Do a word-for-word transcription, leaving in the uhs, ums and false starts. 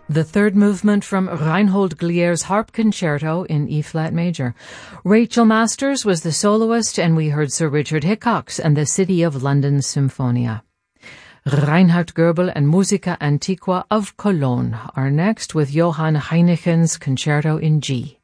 The third movement from Reinhold Glier's Harp Concerto in E-flat major. Rachel Masters was the soloist, and we heard Sir Richard Hickox and the City of London Symphonia. Reinhard Goebel and Musica Antiqua of Cologne are next with Johann Heinechen's Concerto in G.